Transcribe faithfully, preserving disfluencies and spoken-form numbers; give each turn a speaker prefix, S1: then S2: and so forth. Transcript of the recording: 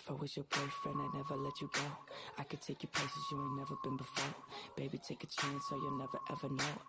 S1: If I was your boyfriend, I'd never let you go. I could take you places you ain't never been before. Baby, take a chance or you'll never ever know.